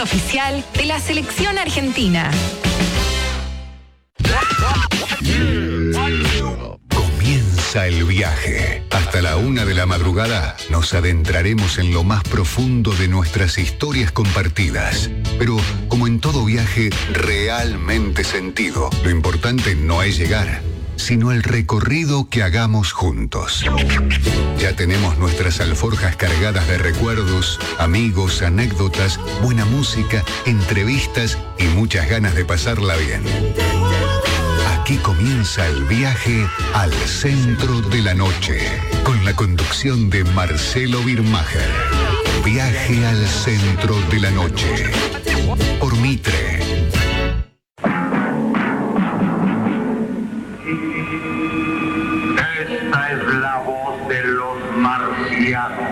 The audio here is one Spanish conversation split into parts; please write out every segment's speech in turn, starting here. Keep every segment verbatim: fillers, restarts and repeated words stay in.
Oficial de la selección argentina. Comienza el viaje. Hasta la una de la madrugada nos adentraremos en lo más profundo de nuestras historias compartidas. Pero, como en todo viaje realmente sentido, lo importante no es llegar, sino el recorrido que hagamos juntos. Ya tenemos nuestras alforjas cargadas de recuerdos, amigos, anécdotas, buena música, entrevistas y muchas ganas de pasarla bien. Aquí comienza el viaje al centro de la noche, con la conducción de Marcelo Birmacher. Viaje al centro de la noche, por Mitre. Esta es la voz de los marcianos.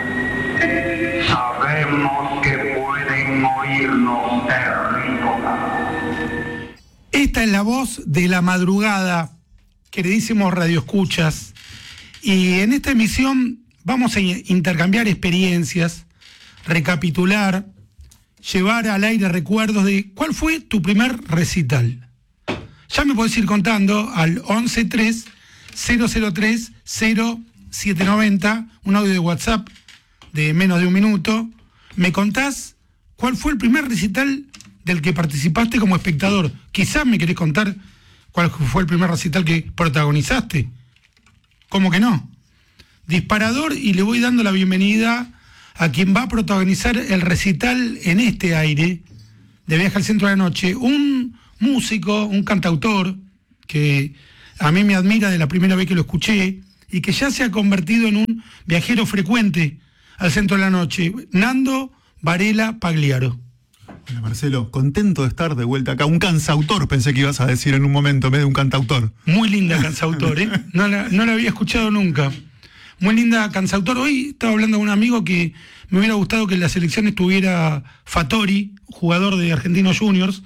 Sabemos que pueden oírnos terrícolas. Esta es la voz de la madrugada, queridísimos radioescuchas, y en esta emisión vamos a intercambiar experiencias, recapitular, llevar al aire recuerdos de cuál fue tu primer recital. Ya me podés ir contando al once tres cero cero tres cero siete noventa, un audio de WhatsApp de menos de un minuto. Me contás cuál fue el primer recital del que participaste como espectador. Quizás me querés contar cuál fue el primer recital que protagonizaste. ¿Cómo que no? Disparador, y le voy dando la bienvenida a quien va a protagonizar el recital en este aire de Viaje al Centro de la Noche. Un músico, un cantautor que a mí me admira de la primera vez que lo escuché y que ya se ha convertido en un viajero frecuente al Centro de la Noche. Nando Varela Pagliaro. Bueno, Marcelo, contento de estar de vuelta acá. Un cansautor, pensé que ibas a decir en un momento, en vez de un cantautor. Muy linda cansautor, ¿eh? No la, no la había escuchado nunca. Muy linda cansautor. Hoy estaba hablando con un amigo que me hubiera gustado que en la selección estuviera Fattori, jugador de Argentinos Juniors,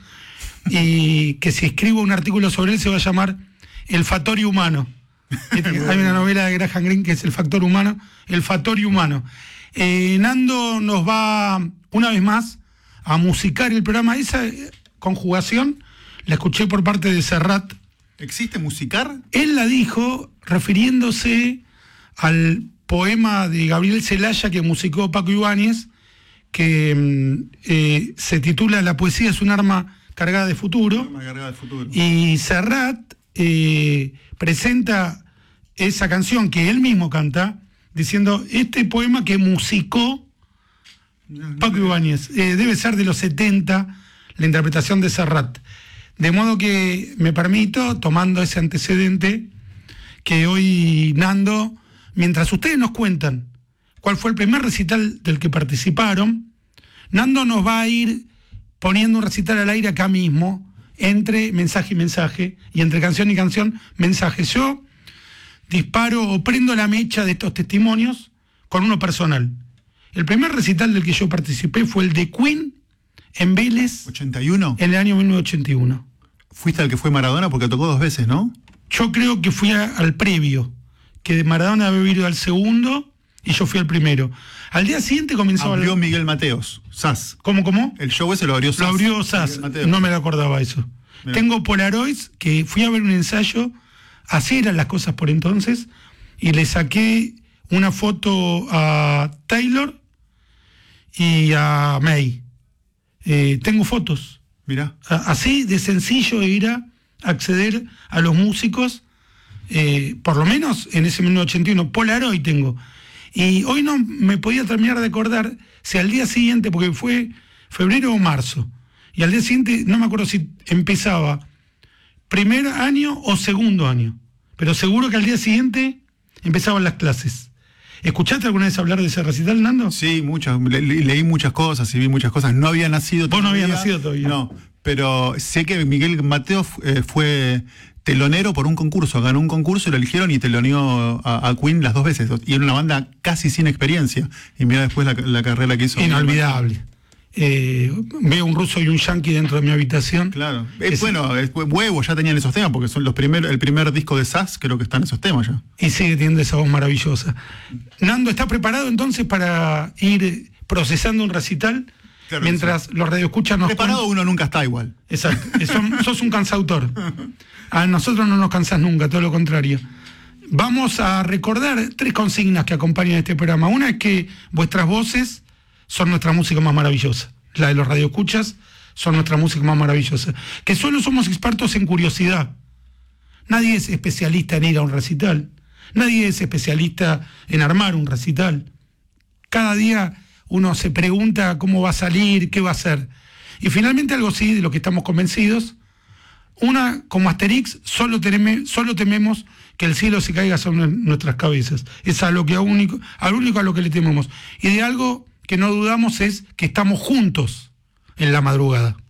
y que si escribo un artículo sobre él se va a llamar El Fattori Humano. Hay una novela de Graham Greene que es El Factor Humano, El Fattori Humano. Eh, Nando nos va, una vez más, a musicar el programa. Esa conjugación la escuché por parte de Serrat. ¿Existe musicar? Él la dijo refiriéndose al poema de Gabriel Celaya que musicó Paco Ibáñez, que eh, se titula La poesía es un arma cargada de futuro. Arma cargada de futuro. Y Serrat eh, presenta esa canción que él mismo canta, diciendo este poema que musicó Paco Ibáñez, eh, debe ser de los setenta, la interpretación de Serrat. De modo que me permito, tomando ese antecedente, que hoy, Nando, mientras ustedes nos cuentan cuál fue el primer recital del que participaron, Nando nos va a ir poniendo un recital al aire acá mismo, entre mensaje y mensaje, y entre canción y canción, mensaje. Yo disparo o prendo la mecha de estos testimonios con uno personal. El primer recital del que yo participé fue el de Queen en Vélez. ¿ochenta y uno? En el año mil novecientos ochenta y uno. Fuiste al que fue Maradona porque tocó dos veces, ¿no? Yo creo que fui a, al previo, que de Maradona había ido al segundo y yo fui al primero. Al día siguiente comenzó... Abrió el... Miguel Mateos, Sass. ¿Cómo, cómo? El show ese lo abrió Sass. Lo abrió Sass, no me lo acordaba eso. Mirá. Tengo Polaroids, que fui a ver un ensayo, así eran las cosas por entonces, y le saqué una foto a Taylor y a May. Eh, tengo fotos. Mirá. Así de sencillo era acceder a los músicos, eh, por lo menos en ese mil novecientos ochenta y uno. Polaroid tengo. Y hoy no me podía terminar de acordar si al día siguiente, porque fue febrero o marzo, y al día siguiente no me acuerdo si empezaba primer año o segundo año, pero seguro que al día siguiente empezaban las clases. ¿Escuchaste alguna vez hablar de ese recital, Nando? Sí, muchas. Le, le, leí muchas cosas y vi muchas cosas. No había nacido todavía. ¿Vos no habías nacido todavía? No, pero sé que Miguel Mateo eh, fue telonero por un concurso. Ganó un concurso y lo eligieron y teloneó a, a Queen las dos veces. Y era una banda casi sin experiencia. Y mira después la, la carrera que hizo. Inolvidable. Eh, veo un ruso y un yanqui dentro de mi habitación. Claro. Eh, bueno, es, Huevo ya tenían esos temas, porque son los primer, el primer disco de Sass, creo que están esos temas ya. Y sigue teniendo esa voz maravillosa. Nando, ¿estás preparado entonces para ir procesando un recital? Claro, mientras sí. los radioescuchas nos... Preparado uno nunca está igual. Exacto, sos, sos un cansautor. A nosotros no nos cansás nunca, todo lo contrario. Vamos a recordar tres consignas que acompañan este programa. Una es que vuestras voces son nuestra música más maravillosa. La de los radioescuchas son nuestra música más maravillosa. Que solo somos expertos en curiosidad. Nadie es especialista en ir a un recital. Nadie es especialista en armar un recital. Cada día uno se pregunta cómo va a salir, qué va a hacer. Y finalmente algo sí, de lo que estamos convencidos, una, como Asterix, solo, teneme, solo tememos que el cielo se caiga sobre nuestras cabezas. Es a lo, que a único, a lo único a lo que le tememos. Y de algo que no dudamos es que estamos juntos en la madrugada.